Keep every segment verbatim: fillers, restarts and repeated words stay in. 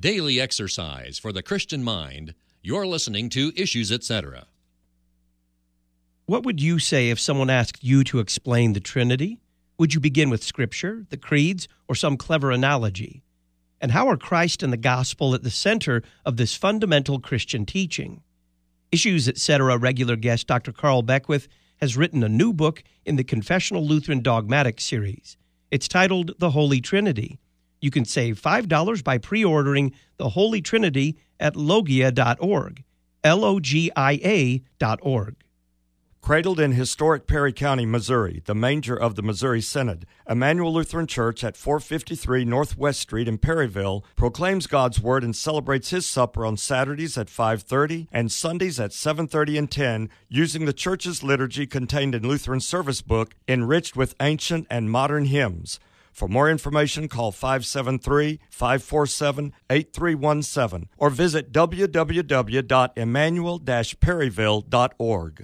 Daily exercise for the Christian mind. You're listening to Issues, et cetera. What would you say if someone asked you to explain the Trinity? Would you begin with Scripture, the creeds, or some clever analogy? And how are Christ and the gospel at the center of this fundamental Christian teaching? Issues, et cetera. Regular guest Doctor Carl Beckwith has written a new book in the Confessional Lutheran Dogmatic series. It's titled The Holy Trinity. You can save five dollars by pre-ordering The Holy Trinity at logia dot org, L O G I A dot org. Cradled in historic Perry County, Missouri, the manger of the Missouri Synod, Emmanuel Lutheran Church at four fifty-three Northwest Street in Perryville proclaims God's Word and celebrates His supper on Saturdays at five thirty and Sundays at seven thirty and ten using the church's liturgy contained in Lutheran Service Book, enriched with ancient and modern hymns. For more information, call five seven three, five four seven, eight three one seven or visit w w w dot emmanuel dash perryville dot org.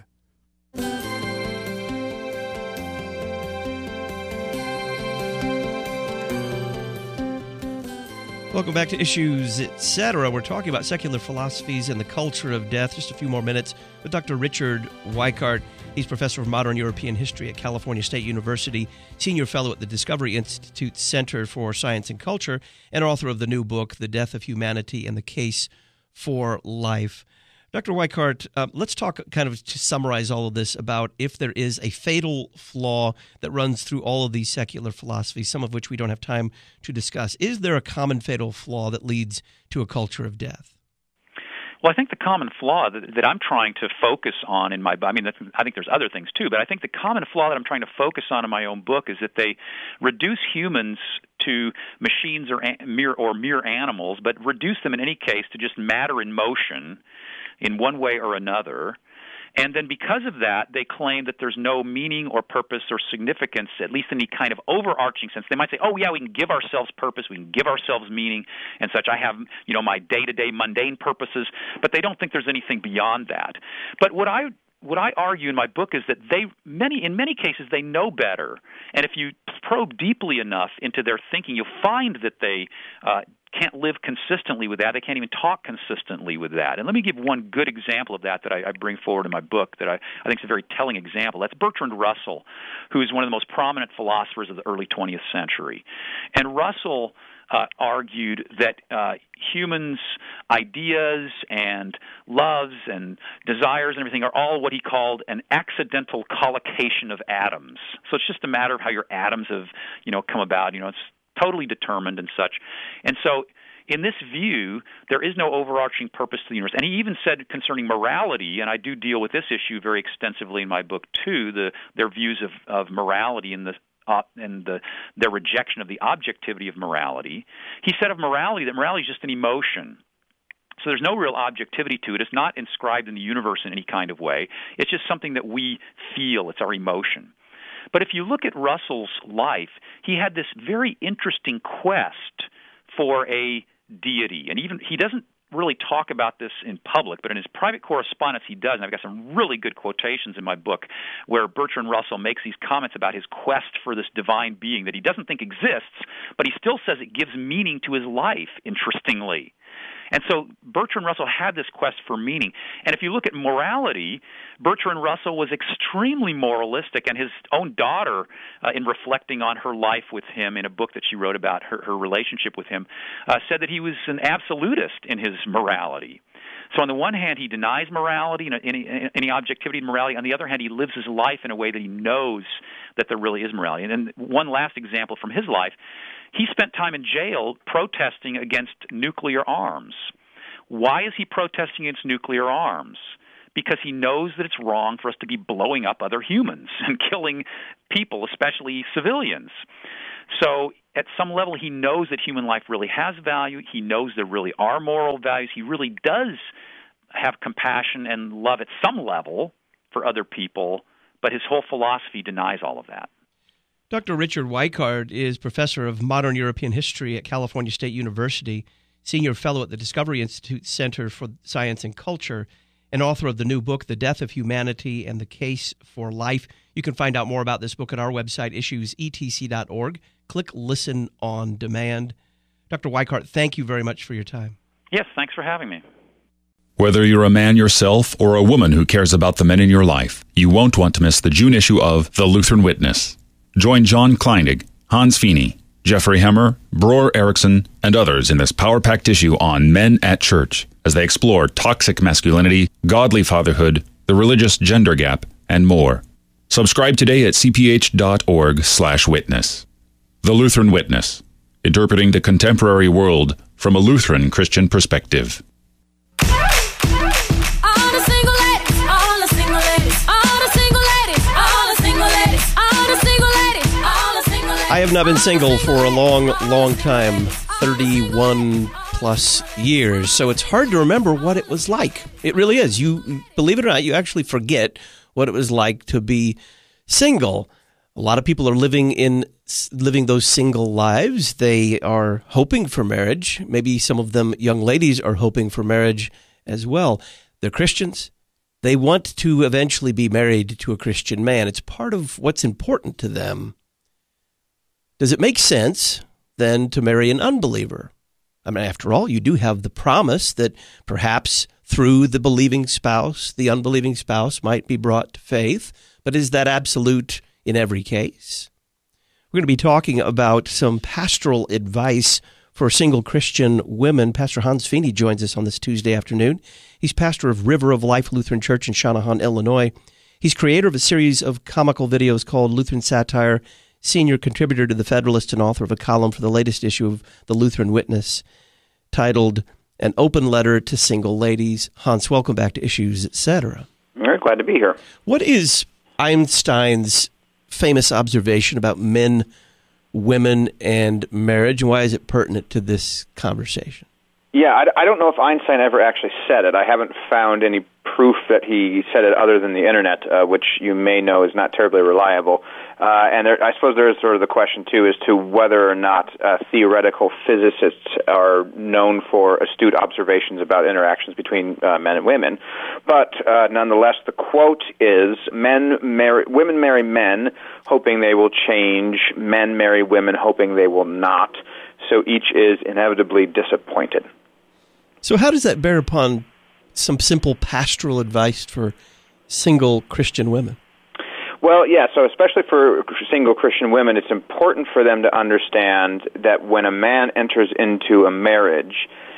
Welcome back to Issues, et cetera. We're talking about secular philosophies and the culture of death. Just a few more minutes with Doctor Richard Weikart. He's professor of modern European history at California State University, senior fellow at the Discovery Institute Center for Science and Culture, and author of the new book, The Death of Humanity and the Case for Life. Doctor Weikart, uh, let's talk kind of to summarize all of this about if there is a fatal flaw that runs through all of these secular philosophies, some of which we don't have time to discuss. Is there a common fatal flaw that leads to a culture of death? Well, I think the common flaw that, that I'm trying to focus on in my – I mean, that's, I think there's other things too, but I think the common flaw that I'm trying to focus on in my own book is that they reduce humans to machines or mere, or mere animals, but reduce them in any case to just matter in motion in one way or another. And then because of that, they claim that there's no meaning or purpose or significance, at least in any kind of overarching sense. They might say, oh, yeah, we can give ourselves purpose, we can give ourselves meaning and such. I have, you know, my day-to-day mundane purposes, but they don't think there's anything beyond that. But what I what I argue in my book is that they many in many cases they know better. And if you probe deeply enough into their thinking, you'll find that they uh, can't live consistently with that. They can't even talk consistently with that. And let me give one good example of that that I, I bring forward in my book that I, I think is a very telling example. That's Bertrand Russell, who is one of the most prominent philosophers of the early twentieth century. And Russell uh, argued that uh, humans' ideas and loves and desires and everything are all what he called an accidental collocation of atoms. So it's just a matter of how your atoms have, you know, come about. You know, it's totally determined and such. And so in this view, there is no overarching purpose to the universe. And he even said concerning morality, and I do deal with this issue very extensively in my book too, the, their views of, of morality and the uh, and the, their rejection of the objectivity of morality. He said of morality that morality is just an emotion. So there's no real objectivity to it. It's not inscribed in the universe in any kind of way. It's just something that we feel. It's our emotion. But if you look at Russell's life, he had this very interesting quest for a deity. And even he doesn't really talk about this in public, but in his private correspondence he does. And I've got some really good quotations in my book where Bertrand Russell makes these comments about his quest for this divine being that he doesn't think exists, but he still says it gives meaning to his life, interestingly. And so Bertrand Russell had this quest for meaning. And if you look at morality, Bertrand Russell was extremely moralistic, and his own daughter, uh, in reflecting on her life with him in a book that she wrote about her, her relationship with him, uh, said that he was an absolutist in his morality. So on the one hand, he denies morality, you know, any, any objectivity in morality. On the other hand, he lives his life in a way that he knows that there really is morality. And then one last example from his life, he spent time in jail protesting against nuclear arms. Why is he protesting against nuclear arms? Because he knows that it's wrong for us to be blowing up other humans and killing people, especially civilians. So at some level, he knows that human life really has value. He knows there really are moral values. He really does have compassion and love at some level for other people, but his whole philosophy denies all of that. Doctor Richard Weikart is professor of modern European history at California State University, senior fellow at the Discovery Institute Center for Science and Culture, and author of the new book, The Death of Humanity and the Case for Life. You can find out more about this book at our website, issues e t c dot org. Click Listen on Demand. Doctor Weichart, thank you very much for your time. Yes, thanks for having me. Whether you're a man yourself or a woman who cares about the men in your life, you won't want to miss the June issue of The Lutheran Witness. Join John Kleinig, Hans Feeney, Jeffrey Hemmer, Bror Erickson, and others in this power-packed issue on Men at Church as they explore toxic masculinity, godly fatherhood, the religious gender gap, and more. Subscribe today at cph.org slash witness. The Lutheran Witness, interpreting the contemporary world from a Lutheran Christian perspective. I have not been single for a long, long time, thirty-one plus years, so it's hard to remember what it was like. It really is. You, believe it or not, you actually forget what it was like to be single. A lot of people are living in living those single lives. They are hoping for marriage. Maybe some of them young ladies are hoping for marriage as well. They're Christians. They want to eventually be married to a Christian man. It's part of what's important to them. Does it make sense, then, to marry an unbeliever? I mean, after all, you do have the promise that perhaps through the believing spouse, the unbelieving spouse might be brought to faith. But is that absolute in every case? We're going to be talking about some pastoral advice for single Christian women. Pastor Hans Feeney joins us on this Tuesday afternoon. He's pastor of River of Life Lutheran Church in Channahon, Illinois. He's creator of a series of comical videos called Lutheran Satire, senior contributor to The Federalist, and author of a column for the latest issue of The Lutheran Witness titled An Open Letter to Single Ladies. Hans, welcome back to Issues, et cetera. Very glad to be here. What is Einstein's famous observation about men, women, and marriage, and why is it pertinent to this conversation? Yeah, I, I don't know if Einstein ever actually said it. I haven't found any proof that he said it other than the Internet, uh, which you may know is not terribly reliable. Uh, and there, I suppose there is sort of the question, too, as to whether or not uh, theoretical physicists are known for astute observations about interactions between uh, men and women. But uh, nonetheless, the quote is, men marry, women marry men hoping they will change, men marry women hoping they will not, so each is inevitably disappointed. So how does that bear upon some simple pastoral advice for single Christian women? Well, yeah, so especially for single Christian women, it's important for them to understand that when a man enters into a marriage,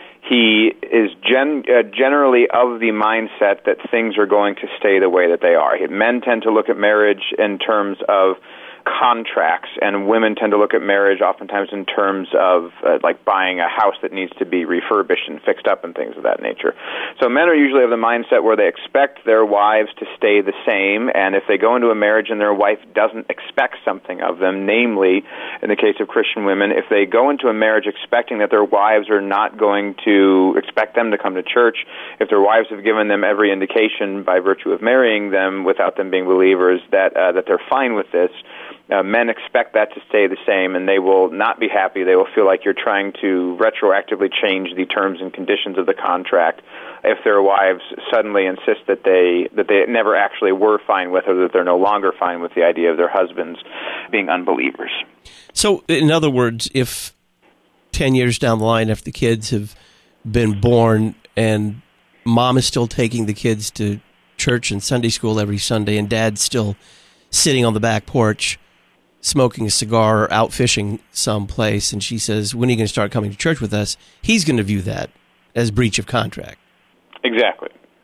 he is gen- uh, generally of the mindset that things are going to stay the way that they are. Men tend to look at marriage in terms of contracts, and women tend to look at marriage oftentimes in terms of uh, like buying a house that needs to be refurbished and fixed up and things of that nature. So men are usually of the mindset where they expect their wives to stay the same, and if they go into a marriage and their wife doesn't expect something of them, namely, in the case of Christian women, if they go into a marriage expecting that their wives are not going to expect them to come to church, if their wives have given them every indication by virtue of marrying them without them being believers that uh, that they're fine with this, Uh, men expect that to stay the same, and they will not be happy. They will feel like you're trying to retroactively change the terms and conditions of the contract if their wives suddenly insist that they that they never actually were fine with, or that they're no longer fine with the idea of their husbands being unbelievers. So, in other words, if ten years down the line, after the kids have been born and mom is still taking the kids to church and Sunday school every Sunday, and dad's still sitting on the back porch smoking a cigar or out fishing someplace, and she says, when are you going to start coming to church with us? He's going to view that as breach of contract. Exactly.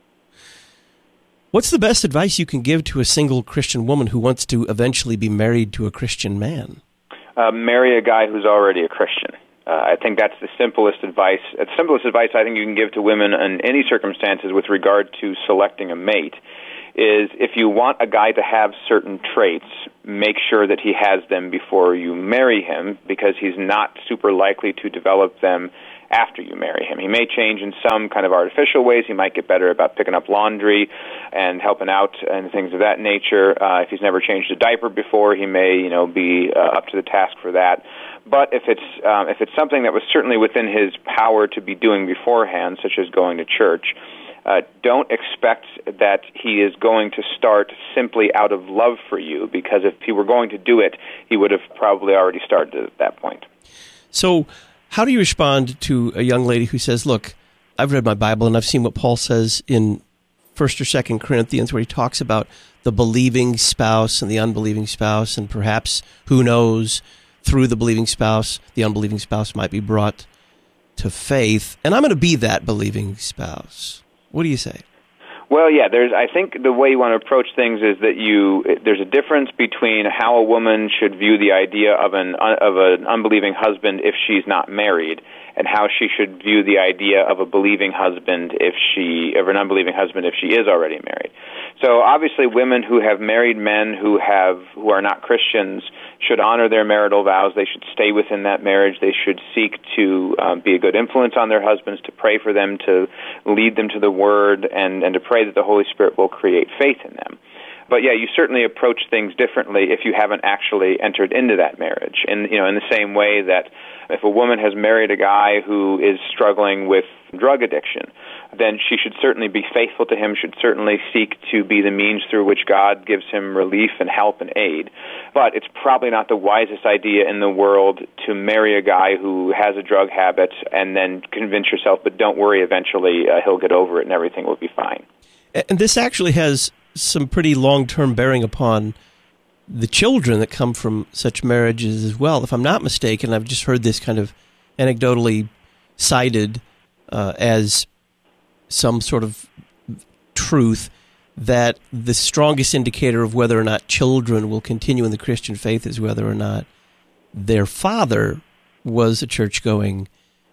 What's the best advice you can give to a single Christian woman who wants to eventually be married to a Christian man? Uh, marry a guy who's already a Christian. Uh, I think that's the simplest advice. The simplest advice I think you can give to women in any circumstances with regard to selecting a mate is if you want a guy to have certain traits, make sure that he has them before you marry him, because he's not super likely to develop them after you marry him. He may change in some kind of artificial ways. He might get better about picking up laundry and helping out and things of that nature. Uh, if he's never changed a diaper before, he may, you know, be uh, up to the task for that. But if it's um, if it's something that was certainly within his power to be doing beforehand, such as going to church, Uh, don't expect that he is going to start simply out of love for you, because if he were going to do it, he would have probably already started at that point. So How do you respond to a young lady who says, look, I've read my Bible and I've seen what Paul says in First or Second Corinthians, where he talks about the believing spouse and the unbelieving spouse, and perhaps, who knows, through the believing spouse, the unbelieving spouse might be brought to faith, and I'm going to be that believing spouse. What do you say? Well, yeah, there's. I think the way you want to approach things is that you there's a difference between how a woman should view the idea of an of an unbelieving husband if she's not married, and how she should view the idea of a believing husband if she of an unbelieving husband if she is already married. So obviously, women who have married men who have who are not Christians should honor their marital vows. They should stay within that marriage. They should seek to um, be a good influence on their husbands, to pray for them, to lead them to the Word, and, and to pray that the Holy Spirit will create faith in them. But yeah, you certainly approach things differently if you haven't actually entered into that marriage. And you know, in the same way that if a woman has married a guy who is struggling with drug addiction, then she should certainly be faithful to him, should certainly seek to be the means through which God gives him relief and help and aid. But it's probably not the wisest idea in the world to marry a guy who has a drug habit and then convince yourself, but don't worry, eventually uh, he'll get over it and everything will be fine. And this actually has some pretty long-term bearing upon the children that come from such marriages as well. If I'm not mistaken, I've just heard this kind of anecdotally cited uh, as some sort of truth, that the strongest indicator of whether or not children will continue in the Christian faith is whether or not their father was a church-going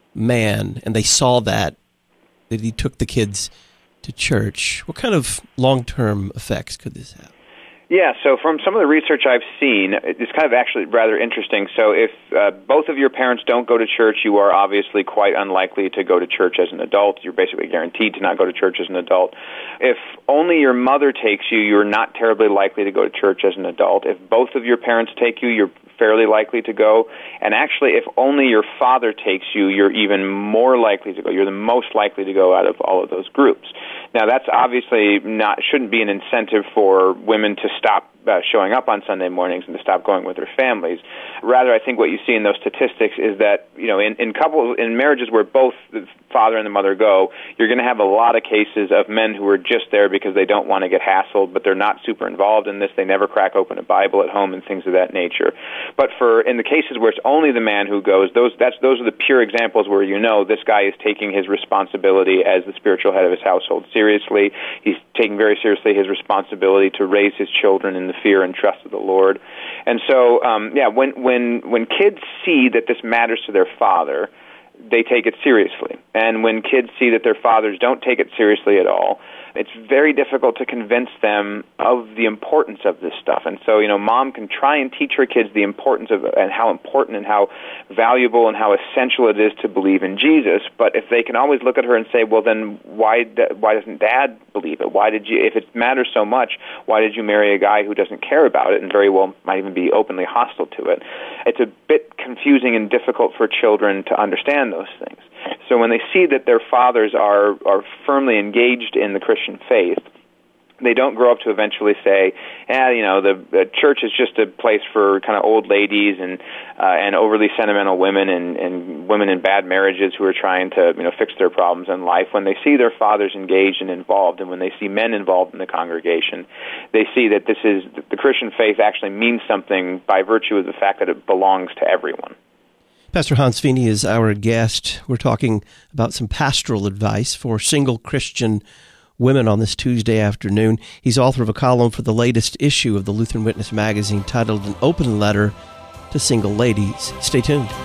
man, and they saw that, that he took the kids to church. What kind of long-term effects could this have? Yeah, so from some of the research I've seen, it's kind of actually rather interesting. So if uh, both of your parents don't go to church, you are obviously quite unlikely to go to church as an adult. You're basically guaranteed to not go to church as an adult. If only your mother takes you, you're not terribly likely to go to church as an adult. If both of your parents take you, you're fairly likely to go. And actually, if only your father takes you, you're even more likely to go. You're the most likely to go out of all of those groups. Now, that's obviously not shouldn't be an incentive for women to stop uh, showing up on Sunday mornings and to stop going with their families. Rather, I think what you see in those statistics is that, you know, in, in couples, in marriages where both the father and the mother go, you're going to have a lot of cases of men who are just there because they don't want to get hassled, but they're not super involved in this. They never crack open a Bible at home and things of that nature. But for in the cases where it's only the man who goes, those that's those are the pure examples where you know this guy is taking his responsibility as the spiritual head of his household seriously. He's taking very seriously his responsibility to raise his children in the fear and trust of the Lord. And so, um, yeah, when when when kids see that this matters to their father, they take it seriously. And when kids see that their fathers don't take it seriously at all, it's very difficult to convince them of the importance of this stuff. And so, you know, mom can try and teach her kids the importance of and how important and how valuable and how essential it is to believe in Jesus. But if they can always look at her and say, well, then why why doesn't Dad believe it? Why did you, if it matters so much, why did you marry a guy who doesn't care about it and very well might even be openly hostile to it? It's a bit confusing and difficult for children to understand those things. So when they see that their fathers are, are firmly engaged in the Christian faith, they don't grow up to eventually say, eh, you know, the, the church is just a place for kind of old ladies and uh, and overly sentimental women and, and women in bad marriages who are trying to, you know, fix their problems in life. When they see their fathers engaged and involved, and when they see men involved in the congregation, they see that this is the Christian faith actually means something by virtue of the fact that it belongs to everyone. Pastor Hans Feeney is our guest. We're talking about some pastoral advice for single Christian women on this Tuesday afternoon. He's author of a column for the latest issue of the Lutheran Witness magazine titled An Open Letter to Single Ladies. Stay tuned.